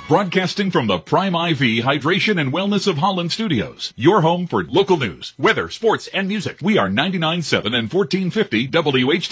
Broadcasting from the Prime IV Hydration and Wellness of Holland Studios. Your home for local news, weather, sports, and music. We are 99.7 and 1450 WHT.